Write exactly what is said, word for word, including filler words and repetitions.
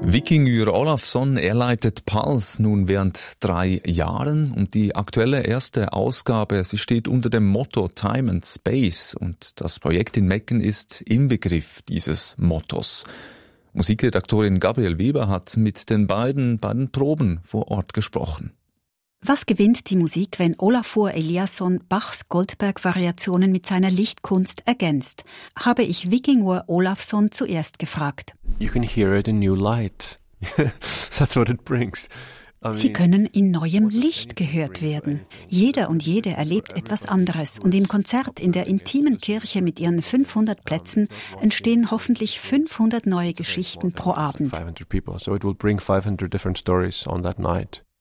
Víkingur Ólafsson, er leitet Pulse nun während drei Jahren und die aktuelle erste Ausgabe, sie steht unter dem Motto Time and Space und das Projekt in Mecken ist Inbegriff dieses Mottos. Musikredaktorin Gabriel Weber hat mit den beiden bei den Proben vor Ort gesprochen. Was gewinnt die Musik, wenn Ólafur Eliasson Bachs Goldberg-Variationen mit seiner Lichtkunst ergänzt? Habe ich Víkingur Ólafsson zuerst gefragt. You can hear it in new light. That's what it brings. Sie können in neuem Licht gehört werden. Jeder und jede erlebt etwas anderes. Und im Konzert in der intimen Kirche mit ihren fünfhundert Plätzen entstehen hoffentlich fünfhundert neue Geschichten pro Abend. five hundred people, so it will bring five hundred different stories on that night.